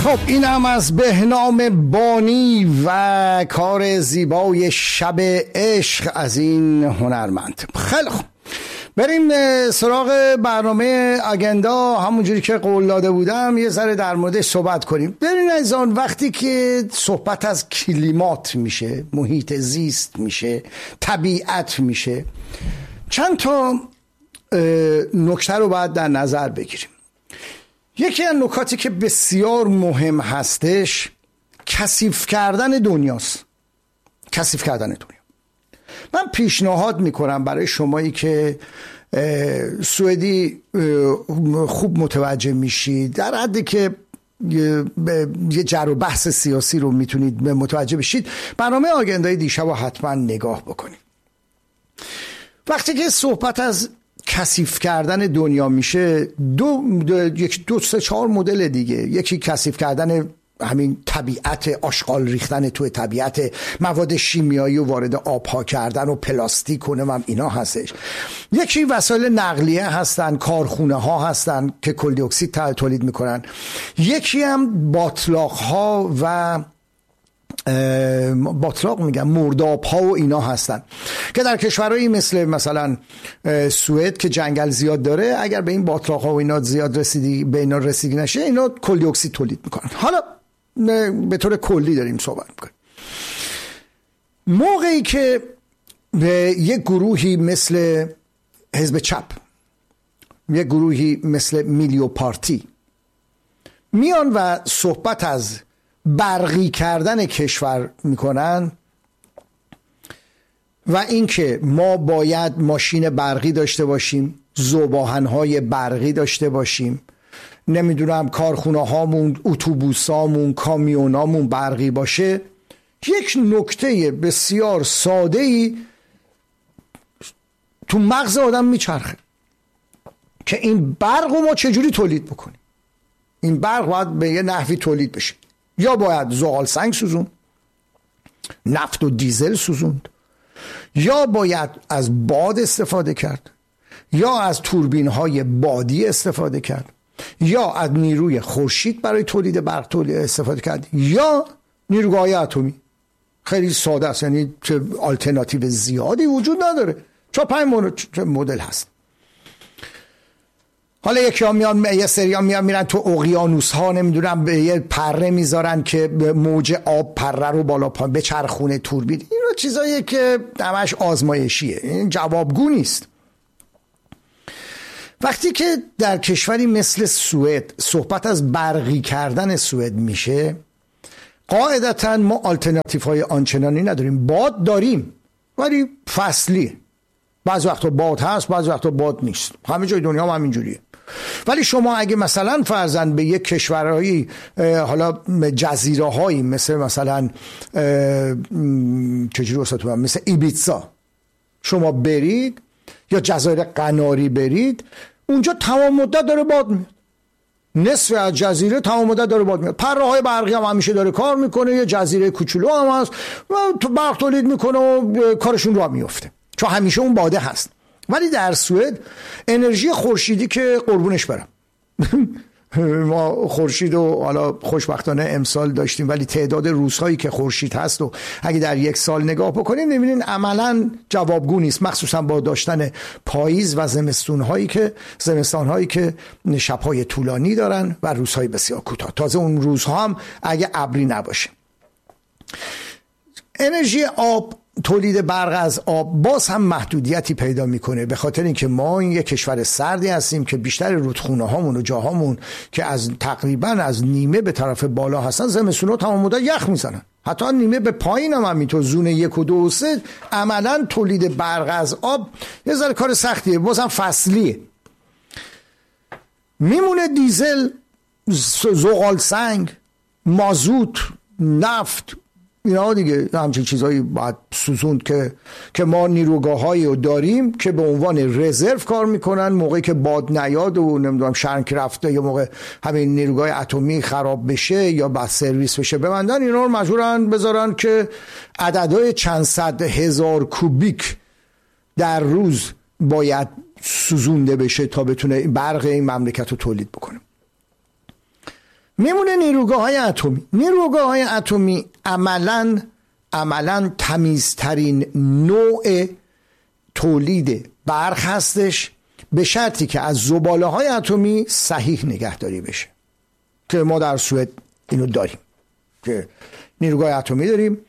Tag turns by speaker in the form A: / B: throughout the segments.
A: خب این هم از بهنام بانی و کار زیبای شب عشق از این هنرمند. خیلی خوب، بریم سراغ برنامه اجندا. همونجوری که قول داده بودم یه ذره در موردش صحبت کنیم. ببینید عزیزان، وقتی که صحبت از کلیمات میشه، محیط زیست میشه، طبیعت میشه، چند تا نکته رو باید در نظر بگیریم. یکی از نکاتی که بسیار مهم هستش کثیف کردن دنیاست. کثیف کردن دنیا. من پیشنهاد میکنم برای شمایی که سوئدی خوب متوجه میشید، در حدی که یه جر و بحث سیاسی رو میتونید متوجه بشید، برنامه آگندای دیشب رو حتما نگاه بکنید. وقتی که صحبت از کثیف کردن دنیا میشه، دو سه چهار مدل دیگه. یکی کثیف کردن همین طبیعت، آشغال ریختن توی طبیعت، مواد شیمیایی و وارد آبها کردن و پلاستیک و اینا هستش. یکی وسایل نقلیه هستن، کارخونه ها هستن که کل دی اکسید تولید میکنن. یکی هم باطلاق ها و باطلاق میگم مرداب ها و اینا هستن که در کشورهایی مثلا سوئد که جنگل زیاد داره، اگر به این باطلاق ها و اینا زیاد به اینا رسیدگی نشه، اینا کل دی اکسید تولید میکنن. حالا به طور کلی داریم صحبت میکنیم. موقعی که به یک گروهی مثل حزب چپ، یک گروهی مثل میلیو پارتی میان و صحبت از برقی کردن کشور میکنن و اینکه ما باید ماشین برقی داشته باشیم، ذوب‌آهن‌های برقی داشته باشیم، نمیدونم کارخونه هامون، اتوبوس هامون، کامیونامون برقی باشه، یک نکته بسیار ساده‌ای تو مغز آدم میچرخه که این برق رو ما چجوری تولید بکنیم. این برق باید به یه نحوی تولید بشه. یا باید زغال سنگ سوزون، نفت و دیزل سوزوند، یا باید از باد استفاده کرد، یا از توربین های بادی استفاده کرد، یا از نیروی خورشید برای تولید برق استفاده کرد، یا نیروگاه اتمی. خیلی ساده است، یعنی چه آلترناتیو زیادی وجود نداره. 4-5 مدل هست. حالا یکی ها میان، یه سری ها میرن تو اقیانوس ها، نمیدونم به یه پره میذارن که موج آب پره رو بالا پایین بچرخونه توربین. این چیزاییه که همش آزمایشیه، این جوابگو نیست. وقتی که در کشوری مثل سوئد صحبت از برقی کردن سوئد میشه، قاعدتا ما آلترناتیو های آنچنانی نداریم. باد داریم ولی فصلی، بعض وقتا باد هست، بعض وقتا باد نیست. همه جای دنیا هم همینجوریه. ولی شما اگه مثلا فرضاً به یک کشورهایی، حالا جزیره هایی مثلا چجوری واسطون، مثل ایبیتسا شما برید، یا جزایر قناری برید، اونجا تمام مدت داره باد میاد. نصف از جزیره تمام مدت داره باد میاد. پره های برقی هم همیشه داره کار میکنه، یه جزیره کوچولو هم هست و برق تولید میکنه و کارشون راه میفته، چون همیشه اون باده هست. ولی در سوئد انرژی خورشیدی که قربونش برم ما خورشید و حالا خوشبختانه امسال داشتیم، ولی تعداد روزهایی که خورشید هست و اگه در یک سال نگاه بکنیم می‌بینین عملاً جوابگو نیست، مخصوصا با داشتن پاییز و زمستان‌هایی که شب‌های طولانی دارن و روزهای بسیار کوتاه. تازه اون روزها هم اگه ابری نباشه. انرژی آب، تولید برق از آب باز هم محدودیتی پیدا میکنه، به خاطر اینکه ما این یک کشور سردی هستیم که بیشتر رودخونه هامون و جاهامون که از تقریبا از نیمه به طرف بالا هستن، زمستونا تمام مدت یخ میزنن. حتی نیمه به پایین هم همینطور، زون 1 و 2 و 3 عملا تولید برق از آب یه ذره کار سختیه، بازم فصلیه. میمونه دیزل، زغال سنگ، مازوت، نفت، اینا دیگه همچین چیزایی باید سوزوند که ما نیروگاهایی رو داریم که به عنوان رزرو کار میکنن موقعی که باد نیاد و نمیدونم شرنک رفته یا موقع همین نیروگاه اتمی خراب بشه یا بعد سرویس بشه ببندن، اینا رو مجبورن بذارن که عددهای چند صد هزار کوبیک در روز باید سوزونده بشه تا بتونه برق این مملکت رو تولید بکنه. میمونه نیروگاه‌های اتمی. نیروگاه‌های اتمی عملاً تمیزترین نوع تولید برق هستش، به شرطی که از زباله‌های اتمی صحیح نگهداری بشه، که ما در سوئد اینو داریم که نیروگاه اتمی داریم،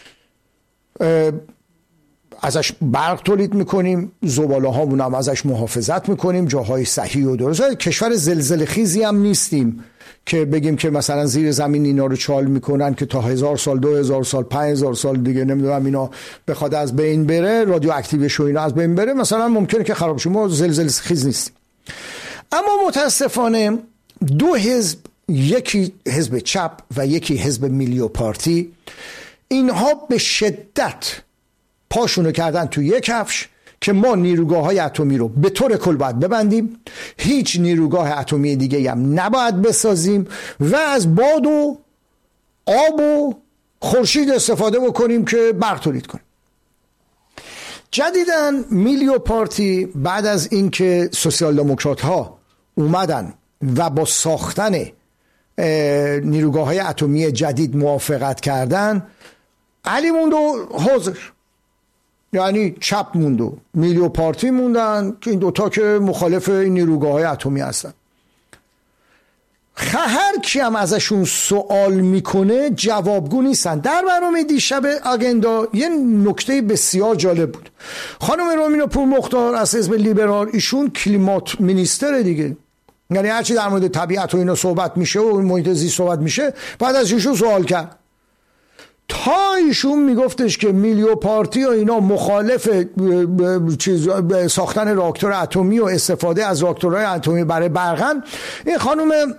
A: ازش برق تولید میکنیم، زباله‌هامون هم ازش محافظت میکنیم، جاهای صحیح و درست. کشور زلزله خیزی هم نیستیم که بگیم که مثلا زیر زمین اینا رو چال میکنن که تا 1000 سال 2000 سال 5000 سال دیگه نمیدونم اینا بخواد از بین بره، رادیواکتیوش و اینا از بین بره، مثلا ممکنه که خراب شه. ما زلزله خیز نیستیم. اما متاسفانه دو حزب، یکی حزب چپ و یکی حزب میلیو پارتی، اینها به شدت پاشونو کردن تو یک کفش که ما نیروگاه‌های اتمی رو به طور کل باید ببندیم، هیچ نیروگاه اتمی دیگه هم نباید بسازیم و از باد و آب و خورشید استفاده بکنیم که برق تولید کنیم. جدیداً میلیو پارتی بعد از اینکه سوسیال دموکرات ها اومدن و با ساختن نیروگاه‌های اتمی جدید موافقت کردن، علی موند و حاضر، یعنی چپ موند و میلیو پارتی موندن که این دوتا که مخالف این نیروگاه‌های اتمی هستن. هر کی هم ازشون سوال میکنه جوابگو نیستن. در برنامه دیشب آگندا یه نکته بسیار جالب بود. خانم رومینا پورمختار از حزب لیبرال، ایشون کلیمات مینیستر دیگه، یعنی هرچی در مورد طبیعت و اینا صحبت میشه و محیط زیست صحبت میشه بعد از ایشون سوال کرد. تا ایشون میگفتش که میلیو پارتی و اینا مخالف ساختن راکتور اتمی و استفاده از راکتورهای اتمی برای برقن، این خانم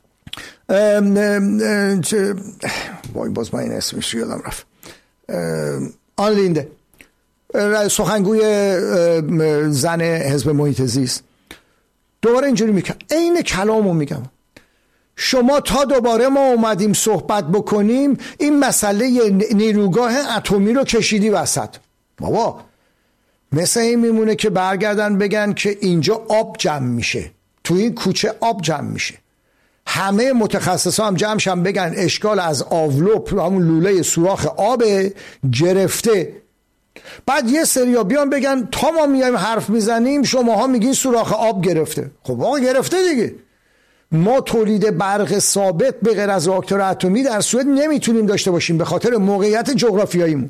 A: باز من این اسمش یادم رفت، آن لینده، سخنگوی زن حزب محیط زیست، دوباره اینجوری میگم، عین کلامو میگم، شما تا دوباره ما اومدیم صحبت بکنیم این مسئله نیروگاه اتمی رو کشیدی وسط. بابا مثل این میمونه که برگردن بگن که اینجا آب جمع میشه، تو این کوچه آب جمع میشه، همه متخصصا هم جمعشن بگن اشکال از آولوپ، همون لوله سوراخ آب گرفته، بعد یه سریا بیان بگن تا ما میایم حرف میزنیم شماها میگین سوراخ آب گرفته. خب آقا گرفته دیگه. ما تولید برق ثابت به غیر از راکتور اتمی در سوئد نمیتونیم داشته باشیم به خاطر موقعیت جغرافیاییمون.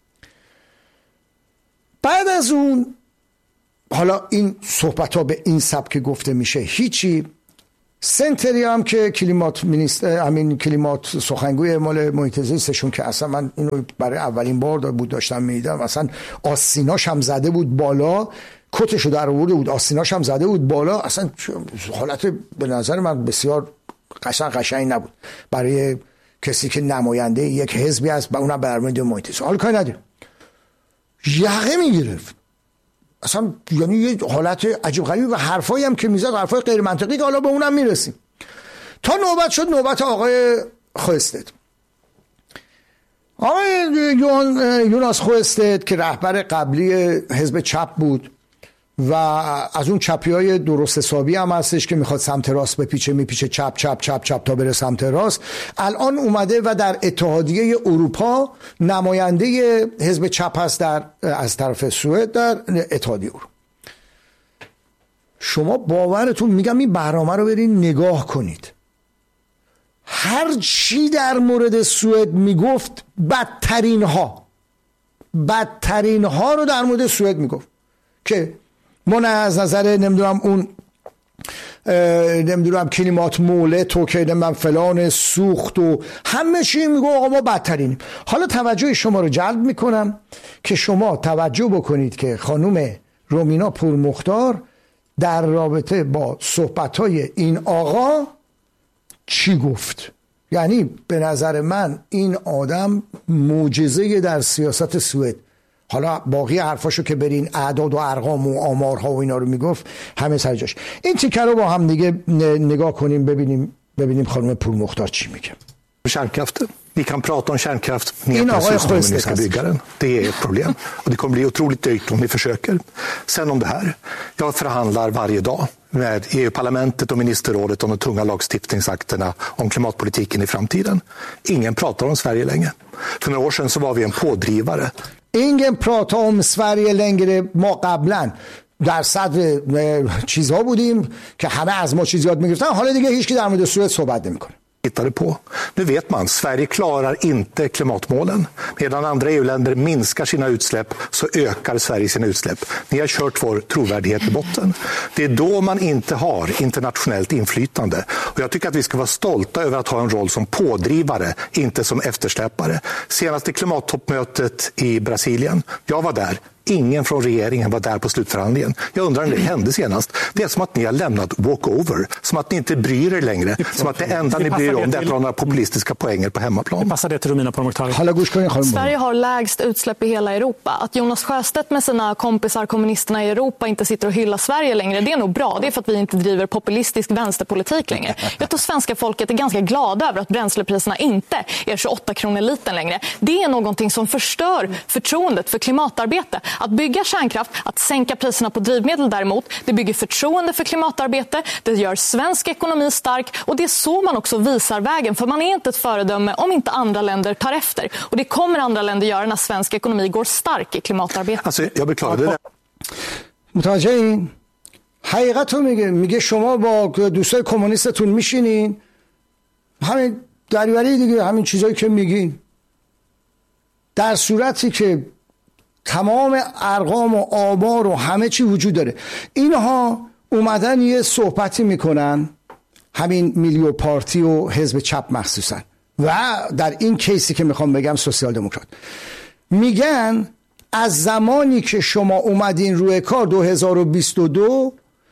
A: بعد از اون حالا این صحبت ها به این سبک گفته میشه هیچی. سنتری هم که کلیمات کلیمات سخنگوی مال محیط زیستشون که اصلا من اینو برای اولین بار بود داشتم میدیدم، اصلا آستیناش هم زده بود بالا، کتشو در آورده بود، آستیناش هم زده بود بالا، اصلا حالت به نظر من بسیار قشنگ نبود برای کسی که نماینده یک حزبی است و اونم برنامه محیط زیست. حالا کاری نداره، یقه میگرفت اصلا، یعنی یه حالت عجیب غریب و حرفایی هم که میزد حرفای غیر منطقی که حالا به اونم میرسیم. تا نوبت شد نوبت آقای خوستد، آقای یوناس خوستد که رهبر قبلی حزب چپ بود و از اون چپیای درست حسابی هم هستش که میخواد سمت راست بپیچه، میپیچه چپ چپ چپ چپ تا بره سمت راست. الان اومده و در اتحادیه اروپا نماینده حزب چپ هست از طرف سوئد در اتحادیه اروپا. شما باورتون میگم این برنامه رو برین نگاه کنید، هر چی در مورد سوئد میگفت بدترین ها رو در مورد سوئد میگفت که ما نه از نظر نمیدونم اون نمیدونم کلیمات مولت و که نمیدونم فلان سوخت و همه چی میگو آقا ما بدترینیم. حالا توجه شما رو جلب میکنم که شما توجه بکنید که خانم رومینا پورمختار در رابطه با صحبتهای این آقا چی گفت. یعنی به نظر من این آدم معجزه در سیاست سوئد. حالا باقی حرفاشو که برین اعداد و ارقام و آمارها و اینا رو میگفت همه سر جاش. این تیکه رو با هم دیگه نگاه کنیم ببینیم خانم پورمختار چی میگه.
B: Kärnkraft. Vi kan prata om kärnkraft med precis när ni ska bygga den. Det är ett problem. Och det kommer bli otroligt dyrt om ni försöker. Sen om det här. Jag förhandlar varje dag med EU-parlamentet och ministerrådet om de tunga lagstiftningsakterna om klimatpolitiken i framtiden. Ingen pratar om Sverige längre. För några år sedan så var vi en pådrivare.
A: ingen pratar om Sverige längre. ما قبلا در صدر چیزها بودیم که همه از ما چیز یاد میگرفتن. حالا دیگه هیچ کی در مورد سوئد صحبت نمیکنه.
B: På. Nu vet man, Sverige klarar inte klimatmålen. Medan andra EU-länder minskar sina utsläpp så ökar Sverige sina utsläpp. Ni har kört vår trovärdighet i botten. Det är då man inte har internationellt inflytande. Och jag tycker att vi ska vara stolta över att ha en roll som pådrivare, inte som eftersläppare. Senaste klimattoppmötet i Brasilien, jag var där. Ingen från regeringen var där på slutförhandlingen. Jag undrar när det hände senast. Det är som att ni har lämnat walkover. Som att ni inte bryr er längre. Som att det enda ni bryr om det är att ha några populistiska poänger på hemmaplan.
C: Det passar det till Romina Pourmokhtari.
D: Sverige har lägst utsläpp i hela Europa. Att Jonas Sjöstedt med sina kompisar kommunisterna i Europa inte sitter och hyllar Sverige längre, det är nog bra. Det är för att vi inte driver populistisk vänsterpolitik längre. Jag tror svenska folket är ganska glada över att bränslepriserna inte är 28 kronor liten längre. Det är någonting som förstör förtroendet för klimatarbete. Att bygga kärnkraft, att sänka priserna på drivmedel däremot, det bygger förtroende för klimatarbete, det gör svensk ekonomi stark och det är så man också visar vägen. För man är inte ett föredöme om inte andra länder tar efter. Och det kommer andra länder göra när svensk ekonomi går stark i klimatarbetet.
B: Alltså, jag beklagar det.
A: متوجه این حقیقت رو میگه شما با دوستای کمونیستتون میشینین همین دریوری دیگه همین چیزایی که میگین در صورتی که تمام ارقام و آمار و همه چی وجود داره. اینها اومدن یه صحبتی میکنن همین میلیو پارتی و حزب چپ مخصوصا و در این کیسی که میخوام بگم سوسیال دموکرات میگن از زمانی که شما اومدین روی کار 2022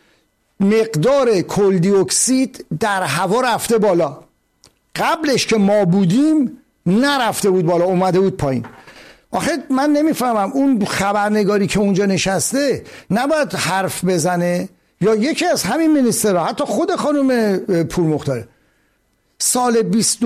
A: مقدار کل دی اکسید در هوا رفته بالا. قبلش که ما بودیم نرفته بود بالا، اومده بود پایین. آخه من نمیفهمم اون خبرنگاری که اونجا نشسته نباید حرف بزنه یا یکی از همین منیسترها، حتی خود خانم پورمختاری. سال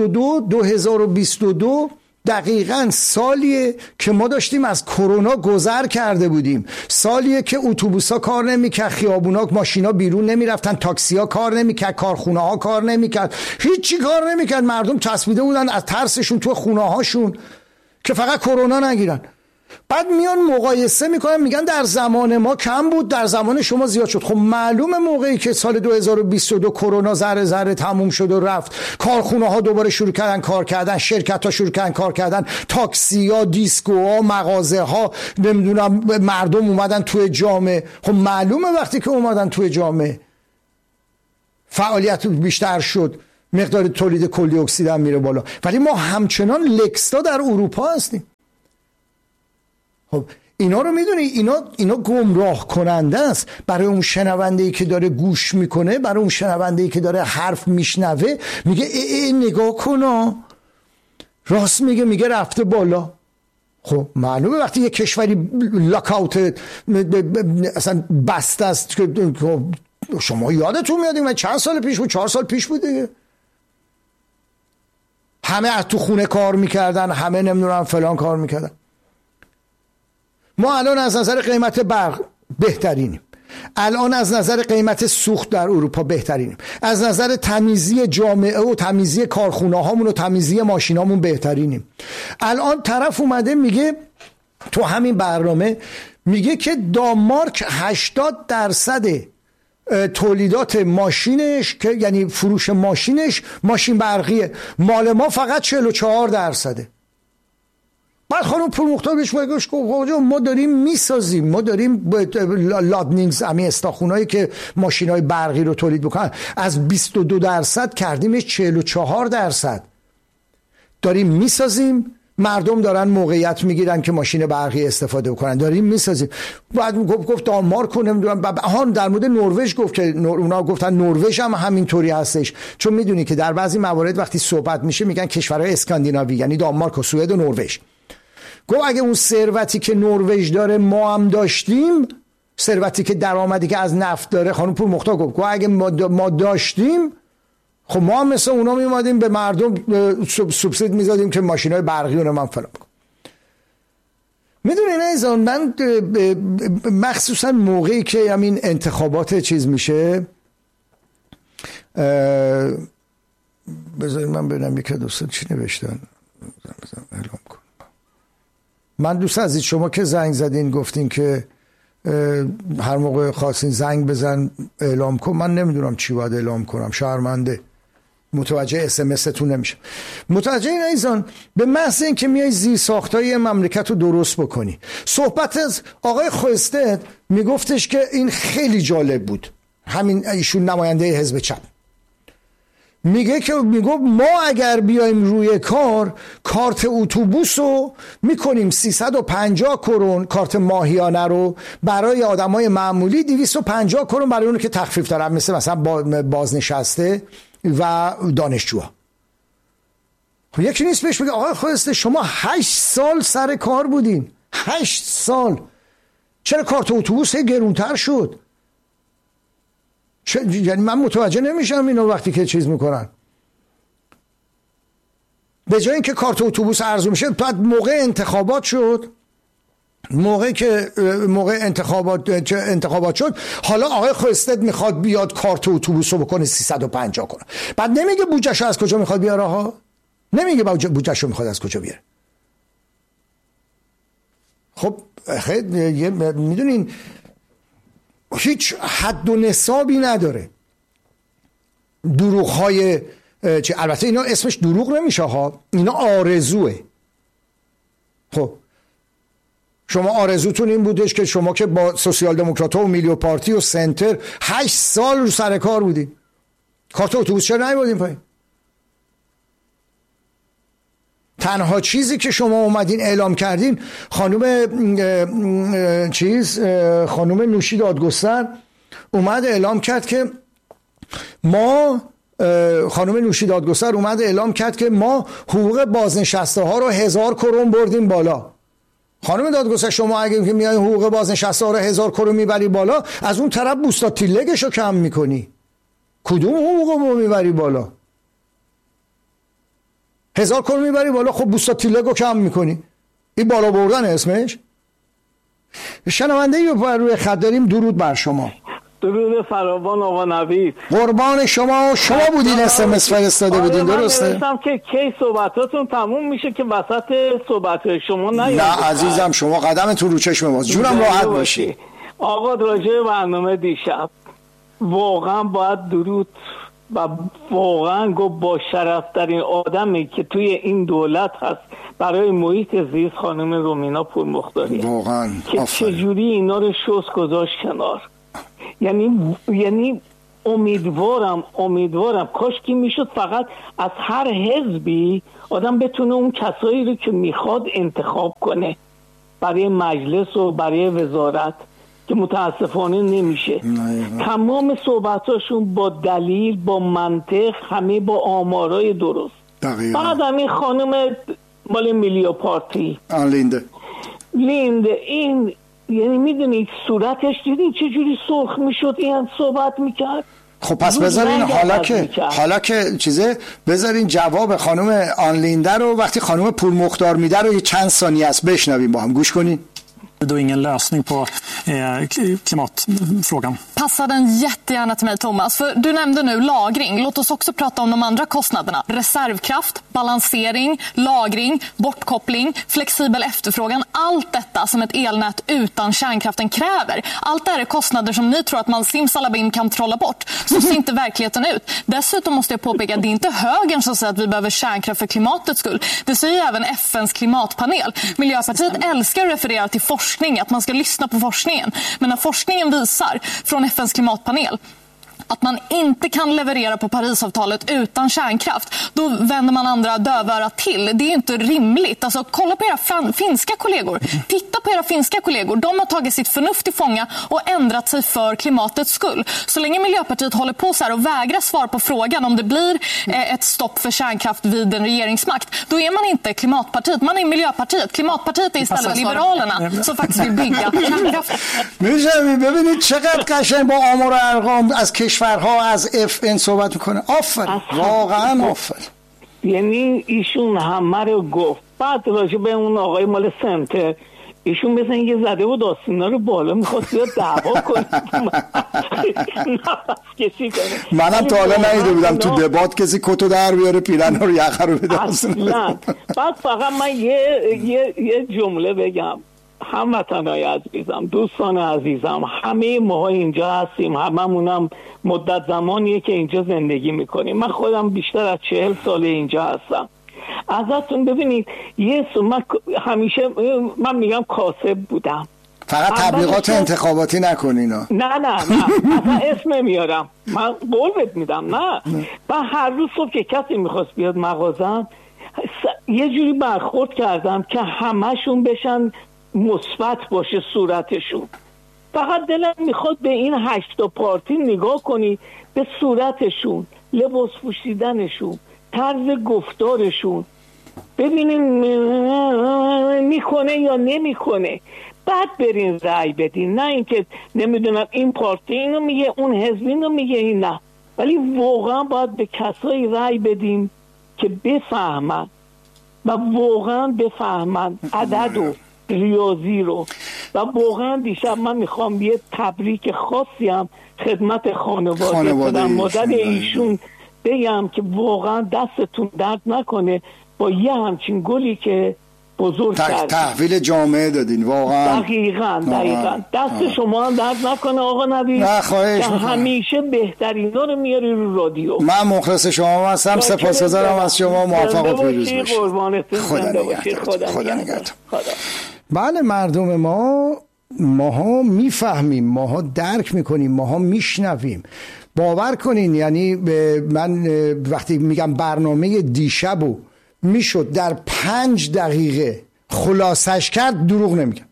A: 2022 دقیقاً سالیه که ما داشتیم از کرونا گذر کرده بودیم. سالیه که اتوبوسا کار نمیکرد، خیابونا ماشینا بیرون نمیرفتن، تاکسیا کار نمیکرد، کارخونه ها کار نمیکرد، هیچی کار نمیکرد. مردم چسبیده بودن از ترسشون تو خونه هاشون که فقط کرونا نگیرن. بعد میان مقایسه میکنن میگن در زمان ما کم بود، در زمان شما زیاد شد. خب معلومه موقعی که سال 2022 کرونا ذره ذره تموم شد و رفت، کارخونه ها دوباره شروع کردن کار کردن، شرکت ها شروع کردن کار کردن، تاکسی ها، دیسکو ها، مغازه ها، نمیدونم مردم اومدن توی جامعه. خب معلومه وقتی که اومدن توی جامعه فعالیت بیشتر شد، مقدار تولید کل دی اکسید هم میره بالا. ولی ما همچنان لکستا در اروپا هستیم. خب اینا رو میدونی، اینا گمراه کننده است برای اون شنونده‌ای که داره گوش میکنه، برای اون شنونده‌ای که داره حرف میشنوه. میگه ای نگاه کن، راست میگه رفته بالا. خب معلومه وقتی یه کشوری لاکاوت اصلا بسته است که شما یادتون میاد من چند سال پیش بود، 4 سال پیش بود دیگه، همه از تو خونه کار میکردن، همه نمیدونم فلان کار میکردن. ما الان از نظر قیمت برق بهترینیم، الان از نظر قیمت سوخت در اروپا بهترینیم، از نظر تمیزی جامعه و تمیزی کارخونه هامون و تمیزی ماشینامون بهترینیم. الان طرف اومده میگه تو همین برنامه میگه که دانمارک 80% تولیدات ماشینش که یعنی فروش ماشینش ماشین برقیه، مال ما فقط 44%. بعد خانم پورمختاری بهش میگه ما داریم میسازیم، ما داریم لادنینگز همین استاخونایی که ماشینای برقی رو تولید بکنن از 22% کردیمش 44%. داریم میسازیم، مردم دارن موقعیت میگیرن که ماشین برقی استفاده بکنن، داریم میسازیم. بعد گفت دانمارک نمیدونم، در مورد نروژ گفت که اونا گفتن نروژ هم همینطوری هستش، چون میدونی که در بعضی موارد وقتی صحبت میشه میگن کشورهای اسکاندیناوی یعنی دانمارک و سوئد و نروژ. گفت اگه اون ثروتی که نروژ داره ما هم داشتیم، ثروتی که درآمدی که از نفت داره، خانم پورمختاری گفت اگه ما داشتیم، خب ما هم مثل اونا میومدیم به مردم سوبسید میزدیم که ماشینای برقی رو من فلان بکنم. میدونین ایزان من مخصوصا موقعی که همین انتخابات چیز میشه، بذارید من ببینم یک دوستان چی نوشتن. اعلام کن. من دوست عزیز شما که زنگ زدین گفتین که هر موقع خواستین زنگ بزن اعلام کن، من نمیدونم چی باید اعلام کنم، شرمنده، متوجه SMS-تون نمیشم. متوجه این عزیزان به محض این که میای زیر ساختای مملکت رو درست بکنی. صحبت از آقای خوستد میگفتش که این خیلی جالب بود، همین ایشون نماینده حزب چپ میگفت ما اگر بیایم روی کارت اتوبوس رو میکنیم 350 کرون کارت ماهیانه رو برای آدمای معمولی، 250 کرون برای اون که تخفیف دارن مثلا بازنشسته و دانشجوها. خب یکی نیست بهش بگه آقای خواسته شما 8 سال سر کار بودین، 8 سال چرا کارت اتوبوس گرونتر شد؟ یعنی من متوجه نمیشم اینو وقتی که چیز میکنن. به جای اینکه کارت اتوبوس ارزون میشه بعد موقع انتخابات شد، موقع انتخابات شد حالا آقای خوستد میخواد بیاد کارت اتوبوس رو بکنه 350 کنه. بعد نمیگه بودجه‌شو از کجا میخواد بیاره ها، نمیگه بودجه‌شو میخواد از کجا بیاره. خب خیلی میدونین هیچ حد و نصابی نداره دروغ‌های البته اینا اسمش دروغ نمیشه ها، اینا آرزوه. خب شما آرزوتون این بودش که شما که با سوسیال دموکرات‌ها و میلیو پارتی و سنتر 8 سال رو سر کار بودین، کارت اتوبوس چرا نیوردین پایین؟ تنها چیزی که شما اومدین اعلام کردین خانم نوشی دادگستر اومد اعلام کرد که ما حقوق بازنشسته ها رو 1000 کرون بردیم بالا. خانم دادگستر شما اگه که میای حقوق بازنشسته ها رو 1000 کرون میبری بالا، از اون طرف بوستات تیلگش رو کم میکنی. کدوم حقوق رو میبری بالا؟ 1000 کرون میبری بالا، خب بوستات تیلگ رو کم میکنی. این بالا بردن اسمش. شنونده رو روی خط داریم. درود بر شما.
C: درود فراوان آقا نوید.
A: قربان شما بودین SMS فرستاده بودین درسته؟
C: من نوشتم که کی صحبتاتون تموم میشه که وسط صحبت شما
A: نه عزیزم شما قدمتون رو چشم ماست، جونم راحت باشی.
C: آقا راجع برنامه دیشب واقعا باید درود و واقعا با شرفترین آدمی که توی این دولت هست برای محیط زیست خانم رومینا پورمختاری
A: واقعا
C: که چجوری اینا رو شست گذاشت کنار. یعنی امیدوارم کاش که میشد فقط از هر حزبی آدم بتونه اون کسایی رو که میخواد انتخاب کنه برای مجلس و برای وزارت که متاسفانه نمیشه. تمام صحبتاشون با دلیل، با منطق، همه با آمارای درست. بعد همین خانم مال میلیو پارتی لینده این یعنی میدونید صورتش دیدین چجوری سرخ میشد این صحبت میکرد.
A: خب پس بذارین حالا که چیزه بذارین جواب خانم آنلینده رو وقتی خانم پورمختار میده رو یه چند ثانیه است بشنویم با هم گوش کنین.
E: då ingen lösning på klimatfrågan.
D: Passar den jättegärna till mig Thomas, för du nämnde nu lagring. Låt oss också prata om de andra kostnaderna. Reservkraft, balansering, lagring, bortkoppling, flexibel efterfrågan. Allt detta som ett elnät utan kärnkraften kräver. Allt det här är kostnader som ni tror att man simsalabim kan trolla bort. Så ser inte verkligheten ut. Dessutom måste jag påpeka att det är inte högern som säger att vi behöver kärnkraft för klimatets skull. Det säger även FNs klimatpanel. Miljöpartiet älskar att referera till att man ska lyssna på forskningen. Men när forskningen visar från FNs klimatpanel att man inte kan leverera på Parisavtalet utan kärnkraft, då vänder man andra dövörat till. Det är inte rimligt. Alltså, kolla på era finska kollegor. Titta på era finska kollegor. De har tagit sitt förnuft i fånga och ändrat sig för klimatets skull. Så länge Miljöpartiet håller på så här och vägrar svara på frågan om det blir ett stopp för kärnkraft vid en regeringsmakt, då är man inte klimatpartiet. Man är Miljöpartiet. Klimatpartiet är istället Liberalerna som faktiskt vill bygga kärnkraft.
A: ببینید چقدر قشنگ با آمار و ارقام از کشورها از FN صحبت میکنه. آفرین، واقعا آفرین.
C: یعنی ایشون همه رو گفت. بعد راجع به اون آقای مال سنتر ایشون مثل اینکه زده بود آستینا رو بالا میخواست بیاد دعوا کنه.
A: منم تا حالا ندیده بودم تو دبات کسی کتو در بیاره پیرن رو یخ رو بده اصلا.
C: بعد فقط من یه جمله بگم، هموطنای عزیزم، دوستان عزیزم، همه ما اینجا هستیم، هممونم مدت زمانیه که اینجا زندگی میکنیم. من خودم بیشتر از 40 سال اینجا هستم. ازتون ببینید من همیشه من میگم کاسب بودم.
A: فقط تبلیغات انتخاباتی نکنین.
C: نه اصلا اسم نمیارم، من قول بهت میدم. نه من هر روز صبح که کسی میخواست بیاد مغازم یه جوری برخورد کردم که همشون بشن مثبت باشه صورتشون. فقط دلم میخواد به این 8 پارتی نگاه کنی، به صورتشون، لباس پوشیدنشون، طرز گفتارشون، ببینین میکنه یا نمیکنه، بعد برین رأی بدین. نه اینکه نمیدونم این پارتی اینو میگه، اون حزب اینو میگه، این نه. ولی واقعا باید به کسایی رأی بدیم که بفهمن و واقعا بفهمن عدد و ریاضی رو. و واقعا دیشب من میخوام یه تبریک خاصی هم خدمت خانواده مادر ایشون بگم که واقعا دستتون درد نکنه با یه همچین گلی که بزرگ کردین،
A: تحویل جامعه دادین. واقعا
C: دقیقاً دست شما هم درد نکنه آقا نبی که همیشه بهترینا رو میاری رو رادیو.
A: من مخلص شما هستم، سپاسگزارم از شما. موفق و پیروز باشید. خدا نگهدار. بله مردم ماها میفهمیم، ماها درک میکنیم، ماها میشنویم. باور کنین، یعنی من وقتی میگم برنامه دیشبو میشد در 5 دقیقه خلاصش کرد، دروغ نمیگم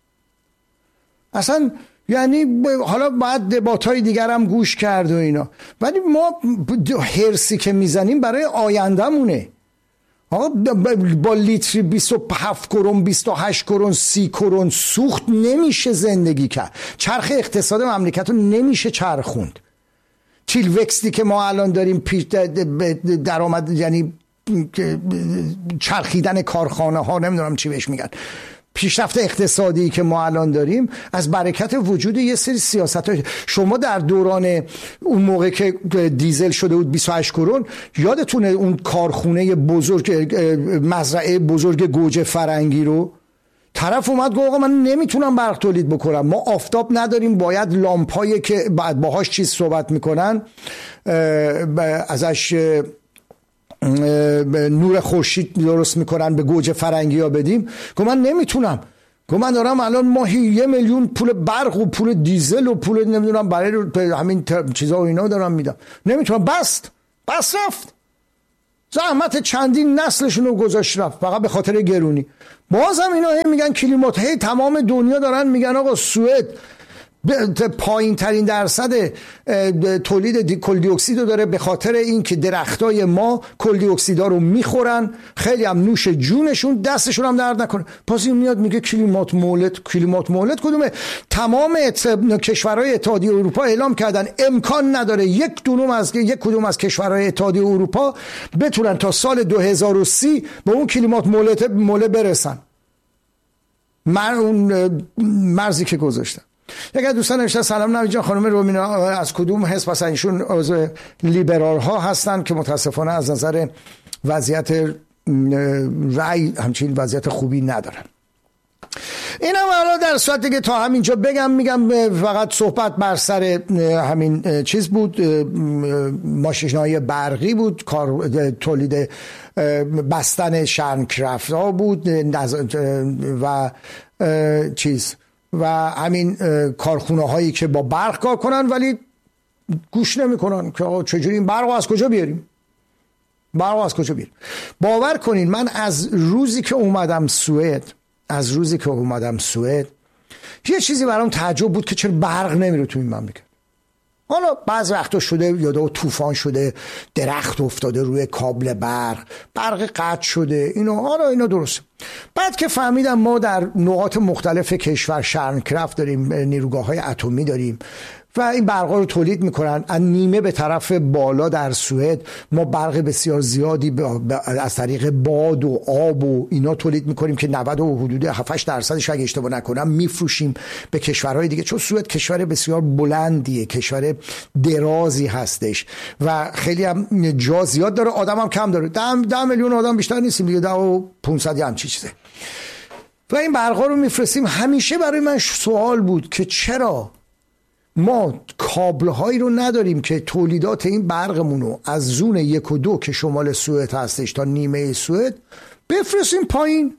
A: اصلا. یعنی حالا باید دباتای دیگر هم گوش کرد و اینا، ولی ما هرسی که میزنیم برای آیندهمونه. آقا با لیتری 27 کرون 28 کرون 30 کرون سوخت نمیشه زندگی کرد. چرخ اقتصاد مملکت رو نمیشه چرخوند. تیلوکستی که ما الان داریم درآمد، یعنی چرخیدن کارخانه ها، نمیدونم چی بهش میگن، پیشرفت اقتصادی که ما الان داریم از برکت وجود یه سری سیاست‌ها. شما در دوران اون موقع که دیزل شده بود 28 کرون، یادتونه اون کارخونه بزرگ، مزرعه بزرگ گوجه فرنگی رو طرف اومد گفت آقا من نمیتونم برق تولید بکنم، ما آفتاب نداریم، باید لامپایی که بعد باهاش چیز صحبت میکنن ازش نور خورشید درست میکنن به گوجه فرنگی ها بدیم. گفت من نمیتونم، گفت من دارم الان ماهی 1 میلیون پول برق و پول دیزل و پول نمیدونم برای همین چیزا و اینا دارم میدم، نمیتونم. بس رفت، زحمت چندین نسلشون رو گذاشت رفت فقط به خاطر گرونی. بازم اینا میگن کلیمات، تمام دنیا دارن میگن آقا سوئد پایین ترین درصد تولید کل دی اکسید رو داره به خاطر اینکه درختای ما کل دی اکسیدا رو میخورن، خیلی هم نوش جونشون، دستشون هم درد نکنه. پس این میاد میگه کلیمات مولد کدومه؟ تمام کشورهای اتحادیه اروپا اعلام کردن امکان نداره یک کدوم از کشورهای اتحادیه اروپا بتونن تا سال 2030 به اون کلیمات مولد برسن. من اون مرزی که گذاشتم. یکی دوستان نوشته سلام نوید جان، خانم رومینا از کدوم حزب هستن؟ ایشون عضو لیبرال ها هستن که متاسفانه از نظر وضعیت رأی همچین وضعیت خوبی ندارن. اینم حالا در صورت که تا همینجا میگم فقط صحبت بر سر همین چیز بود، ماشین‌های برقی بود، تولید بستن شرنکرافت ها بود و چیز و همین کارخونه هایی که با برق کار کنن ولی گوش نمی کنن که چجوری این برق از کجا بیاریم. باور کنین من از روزی که اومدم سوئد یه چیزی برام تعجب بود که چرا برق نمیره تو این مملکت. حالا بعض وقتا شده یادا طوفان شده، درخت افتاده روی کابل برق قطع شده، اینا درسته. بعد که فهمیدم ما در نقاط مختلف کشور شرنکرافت داریم، نیروگاه‌های اتمی داریم، و این برقا رو تولید میکنن. از نیمه به طرف بالا در سوئد ما برق بسیار زیادی از طریق باد و آب و اینا تولید میکنیم که 90 و حدود 7-8% اگه اشتباه نکنم میفروشیم به کشورهای دیگه، چون سوئد کشور بسیار بلندیه، کشور درازی هستش و خیلی هم جا زیاد داره، آدم هم کم داره. 10 میلیون آدم بیشتر نیستیم دیگه، 10 و 500 هم چیزه. و این برقا رو میفرستیم. همیشه برای من سوال بود که چرا ما کابل‌هایی رو نداریم که تولیدات این برقمون رو از زون 1 و 2 که شمال سوئد هستش تا نیمه سوئد بفرستیم پایین.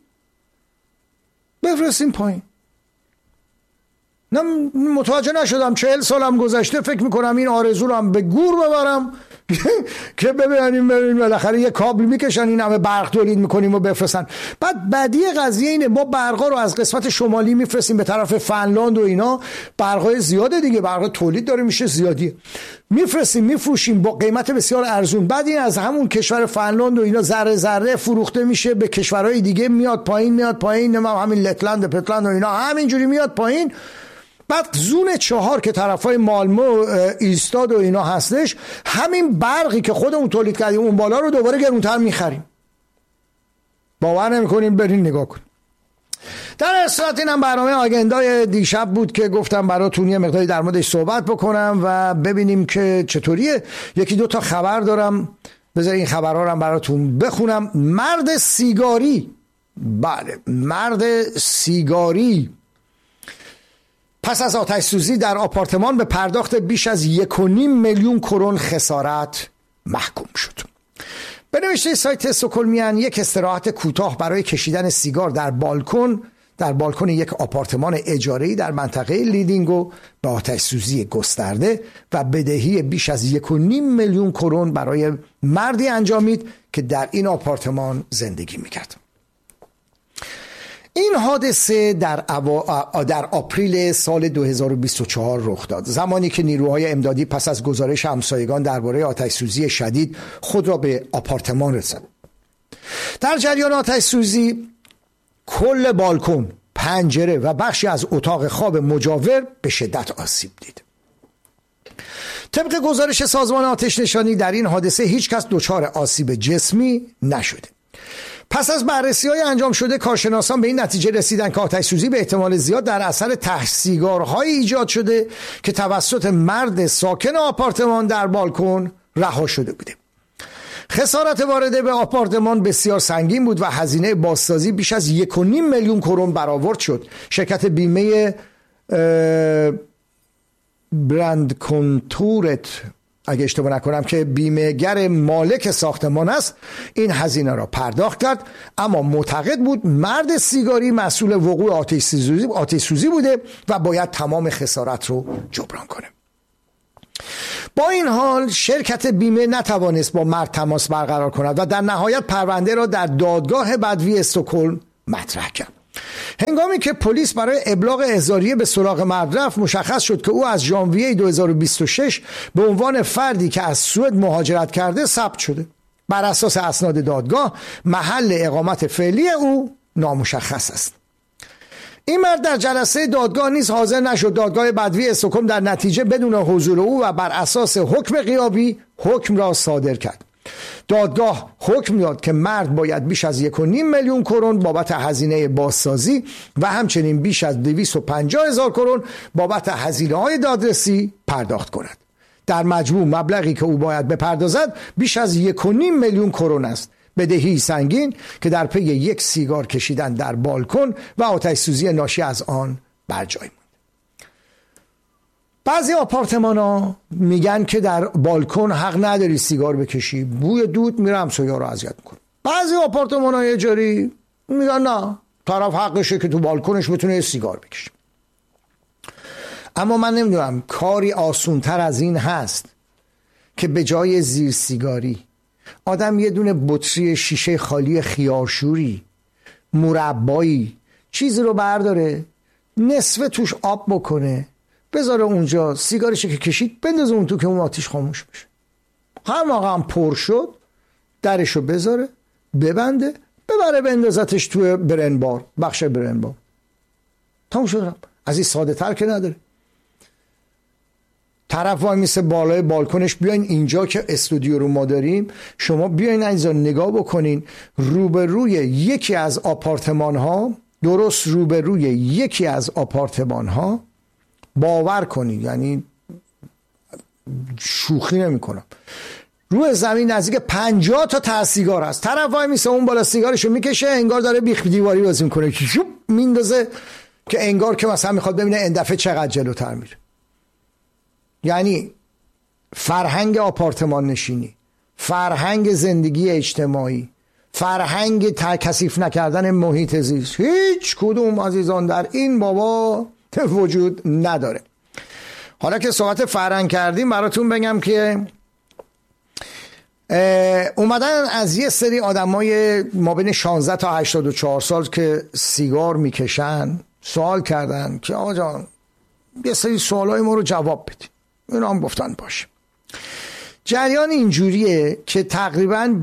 A: متوجه نشدم. 40 سالم گذشته، فکر میکنم این آرزو رو هم به گور ببرم که ببینیم بالاخره یه کابل میکشن این همه برق تولید میکنیم و بفرستن. بعد بدی قضیه اینه ما برقا رو از قسمت شمالی میفرستیم به طرف فنلاند و اینا، برقای زیاده دیگه، برق تولید داره میشه زیادی، میفرستیم میفروشیم با قیمت بسیار ارزون. بعد این از همون کشور فنلاند و اینا ذره ذره فروخته میشه به کشورهای دیگه، میاد پایین همین لتلند پتلند و اینا همینجوری میاد پایین. بعد زون 4 که طرفای مالمو ایستاد و اینا هستش، همین برقی که خودمون تولید کردیم اون بالا رو دوباره گرونتر میخریم. باور نمیکنین، برین نگاه کنین. در اصالت اینم برنامه آگندای دیشب بود که گفتم براتون یه مقداری در موردش صحبت بکنم و ببینیم که چطوریه. 1-2 تا خبر دارم، بذار این خبرها رو هم براتون بخونم. مرد سیگاری پس از آتش سوزی در آپارتمان به پرداخت بیش از 1.5 میلیون کرون خسارت محکوم شد. به نوشته سایت استکهلمیان، یک استراحت کوتاه برای کشیدن سیگار در بالکن یک آپارتمان اجاره‌ای در منطقه لیدینگو به آتش سوزی گسترده و بدهی بیش از 1.5 میلیون کرون برای مردی انجامید که در این آپارتمان زندگی میکرد. این حادثه در آپریل سال 2024 رخ داد، زمانی که نیروهای امدادی پس از گزارش همسایگان درباره آتش‌سوزی شدید خود را به آپارتمان رساندند. در جریان آتش‌سوزی کل بالکن، پنجره و بخشی از اتاق خواب مجاور به شدت آسیب دید. طبق گزارش سازمان آتش نشانی در این حادثه هیچ کس دچار آسیب جسمی نشده. پس از بررسی‌های انجام شده، کارشناسان به این نتیجه رسیدند که آتش‌سوزی به احتمال زیاد در اثر ته سیگارهایی ایجاد شده که توسط مرد ساکن آپارتمان در بالکن رها شده بوده. خسارت وارده به آپارتمان بسیار سنگین بود و هزینه بازسازی بیش از 1.5 میلیون کرون برآورد شد. شرکت بیمه برند کنتورت، اگه اشتباه نکنم، که بیمه‌گر مالک ساختمان است، این هزینه را پرداخت کرد، اما معتقد بود مرد سیگاری مسئول وقوع آتش سوزی بوده و باید تمام خسارت رو جبران کنه. با این حال شرکت بیمه نتوانست با مرد تماس برقرار کند و در نهایت پرونده را در دادگاه بدوی استکهلم مطرح کرد. هنگامی که پلیس برای ابلاغ احضاریه به سراغ مرد رفت، مشخص شد که او از ژانویه 2026 به عنوان فردی که از سوئد مهاجرت کرده ثبت شده. بر اساس اسناد دادگاه، محل اقامت فعلی او نامشخص است. این مرد در جلسه دادگاه نیز حاضر نشد. دادگاه بدوی استکهلم در نتیجه بدون حضور او و بر اساس حکم غیابی حکم را صادر کرد. دادگاه حکم داد که مرد باید بیش از 1.5 میلیون کرون بابت هزینه بازسازی و همچنین بیش از 250,000 کرون بابت هزینه‌های دادرسی پرداخت کند. در مجموع مبلغی که او باید بپردازد بیش از 1.5 میلیون کرون است. بدهی سنگین که در پی یک سیگار کشیدن در بالکن و آتش سوزی ناشی از آن بر جای ماند. بعضی آپارتمان‌ها میگن که در بالکن حق نداری سیگار بکشی، بوی دود میره همسایه‌ها رو اذیت میکنه. بعضی آپارتمان‌های اجاری میگن نه، طرف حقشه که تو بالکنش بتونه سیگار بکشه. اما من نمیدونم کاری آسونتر از این هست که به جای زیر سیگاری آدم یه دونه بطری شیشه خالی خیارشوری، مربایی، چیزی رو برداره، نصف توش آب بکنه، بذاره اونجا، سیگارش که کشید بندازه اون تو که اون آتیش خاموش بشه. هر موقع هم پر شد درشو بذاره، ببنده، ببره بندازتش توی برنبار، بخش برنبار. تموم شد. از این ساده تر که نداره. طرف وای میسه بالای بالکنش. بیاین اینجا که استودیو رو ما داریم، شما بیاین اینجا نگاه بکنین، روبروی یکی از آپارتمان ها، درست روبروی یکی از آپارتمان ها، باور کنید یعنی شوخی نمی کنم، روی زمین نزدیک 50 تا ته سیگار هست. طرف وای میسه اون بالا سیگارشو میکشه، انگار داره بیخ دیواری بازی میکنه، میندازه که انگار که مثلا میخواد ببینه این دفعه چقدر جلوتر میره. یعنی فرهنگ آپارتمان نشینی، فرهنگ زندگی اجتماعی، فرهنگ کثیف نکردن محیط زیست، هیچ کدوم عزیزان در این بابا وجود نداره. حالا که صحبت فرهنگ کردیم، براتون بگم که اومدن از یه سری آدمای ما بین 16 تا 84 سال که سیگار میکشن سوال کردن که آقا جان یه سری سوالای ما رو جواب بدید. اونا هم گفتن باشه. جریان اینجوریه که تقریبا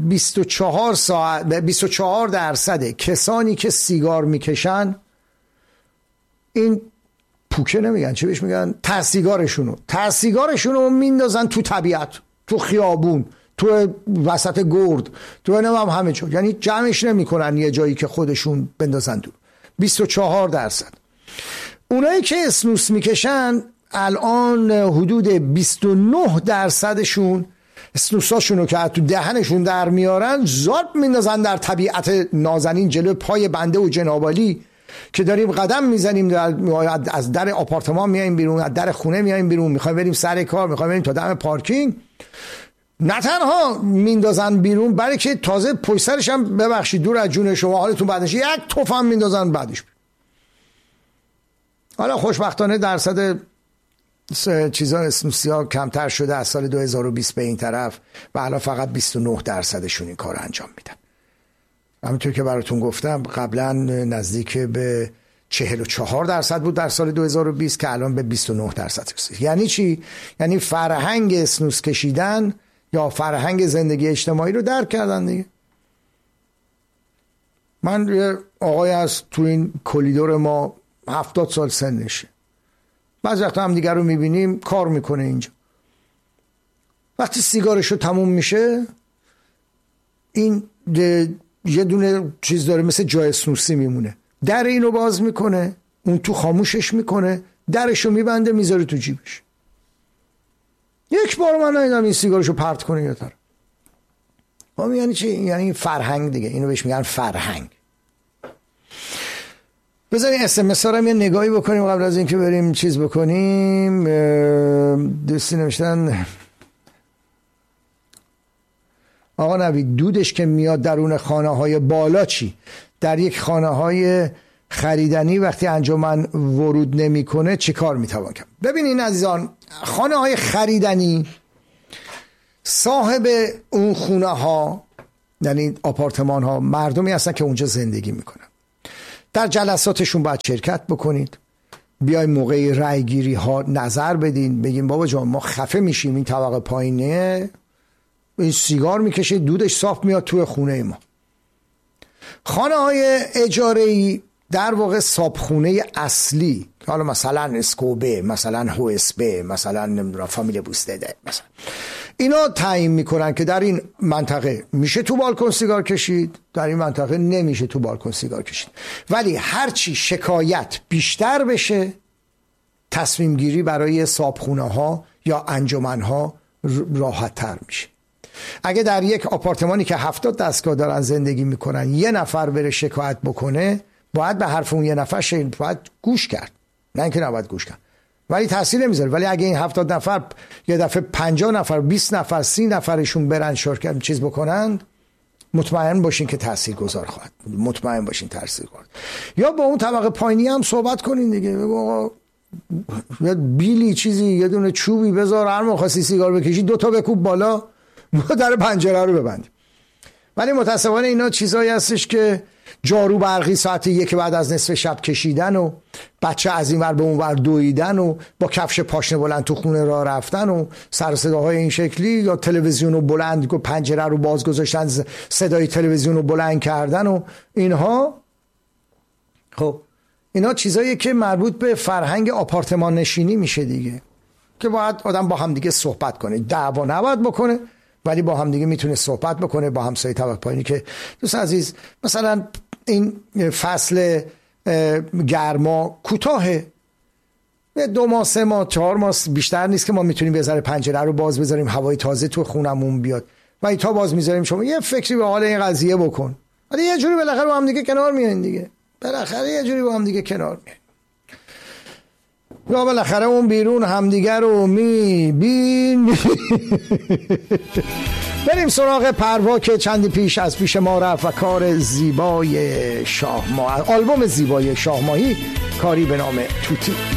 A: 24% کسانی که سیگار میکشن، این پوکه نمیگن، چه بهش میگن، ته سیگارشونو میندازن تو طبیعت، تو خیابون، تو وسط گرد، تو هم همه جا، یعنی جمعش نمیکنن یه جایی که خودشون بندازن دور. 24%. اونایی که اسنوس میکشن الان حدود 29%شون اسنوساشونو که تو دهنشون در میارن زارب میندازن در طبیعت نازنین جلو پای بنده و جنابالی که داریم قدم میزنیم، از در آپارتمان میایم بیرون، از در خونه میایم بیرون، میخوایم بریم سر کار، میخوایم بریم تا دم پارکینگ. نه تنها میندازن بیرون، برای که تازه پشت سرش هم ببخشید دور از جون شما حالتون بعدش یک توف هم میندازن بعدش. حالا خوشبختانه درصد چیزا اسنوسی ها کمتر شده از سال 2020 به این طرف و الان فقط 29%شون این کار انجام میدن. همونطور که براتون گفتم قبلا نزدیک به 44% بود در سال 2020 که الان به 29% رسید. یعنی چی؟ یعنی فرهنگ اسنوس کشیدن یا فرهنگ زندگی اجتماعی رو درک کردن دیگه. من یه آقای از تو این کلیدور ما 70 سال سنشه، بعضی وقتا هم دیگر رو میبینیم کار میکنه اینجا، وقتی سیگارشو تموم میشه این یه دونه چیز داره مثل جای اسنوسی میمونه، در اینو باز میکنه، اون تو خاموشش میکنه، درشو میبنده میذاره تو جیبش. یک بار من ندیدم این سیگارشو پرت کنه یا طرف. یعنی چی؟ یعنی فرهنگ دیگه، اینو بهش میگن فرهنگ. بذارین SMS ها رو یه نگاهی بکنیم قبل از اینکه بریم چیز بکنیم. دوستی نوشتن آقا نوید دودش که میاد درون خانه های بالا چی؟ در یک خانه های خریدنی وقتی انجمن ورود نمی کنه چی کار میتوان کرد؟ ببینین عزیزان، خانه های خریدنی صاحب اون خونه ها یعنی آپارتمان ها مردمی هستن که اونجا زندگی میکنن. در جلساتشون باید شرکت بکنید، بیای موقع رای گیری ها نظر بدین، بگین بابا جان ما خفه میشیم این طبقه پایینه این سیگار میکشه دودش صاف میاد توی خونه ما. خانه های اجاره‌ای در واقع صابخونه اصلی، حالا مثلا اسکوبه، مثلا هوسبه، مثلا فامیل بوستده، مثلا اینا تعیین میکنن که در این منطقه میشه تو بالکن سیگار کشید، در این منطقه نمیشه تو بالکن سیگار کشید. ولی هرچی شکایت بیشتر بشه تصمیم گیری برای صابخونه ها یا انجمن ها راحت تر میشه. اگه در یک آپارتمانی که 70 دستگاه دارن زندگی میکنن یه نفر بره شکایت بکنه، باید به حرف اون یه نفر باید گوش کرد، نه اینکه نباید گوش کرد، ولی تاثیر نمیذاره. ولی اگه این 70 نفر یه دفعه 50 نفر 20 نفر 30 نفرشون برن شرکت چیز بکنن، مطمئن باشین که تاثیرگذار خواهد، مطمئن باشین تاثیرگذار. یا با اون طبقه پایینی هم صحبت کنین دیگه، آقا یه بیلی چیزی یه دونه چوبی بذار، هر موقع خاصی سیگار بکشی 2 تا بکوب بالا، در پنجره رو ببند. ولی متاسفانه اینا چیزایی هستش که جارو برقی ساعت 1 بعد از نصف شب کشیدن و بچه از این ور به اون ور دویدن و با کفش پاشنه بلند تو خونه راه رفتن و سر صداهای این شکلی، یا تلویزیون رو بلند و پنجره رو باز گذاشتن صدای تلویزیون رو بلند کردن و اینها. خب اینا چیزایی که مربوط به فرهنگ آپارتمان نشینی میشه دیگه. که باید آدم با همدیگه صحبت کنه، دعوا نباید بکنه ولی با همدیگه میتونه صحبت بکنه، با همسایه طبقه پایینی. که دوست عزیز مثلا این فصل گرما کوتاهه، 2 ماه 3 ماه 4 ماه بیشتر نیست که ما میتونیم یه ذره پنجره رو باز بذاریم هوای تازه تو خونمون بیاد و تا باز میذاریم. شما یه فکری به حال این قضیه بکن، ولی یه جوری بالاخره با هم دیگه کنار میایین دیگه، بالاخره یه جوری با هم دیگه کنار میایین یا بالاخره اون بیرون همدیگه رو میبین. بریم سراغ پروا که چندی پیش از پیش ما رفت و کار زیبای شاه ماهی، آلبوم زیبای شاه ماهی، کاری به نام توتی.